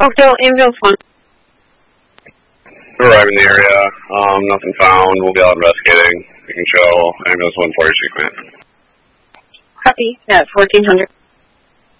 Oakdale, ambulance 1. We're arriving in the area. Nothing found. We'll be out investigating. You can show ambulance 1 for your chief, man. Copy at 1400.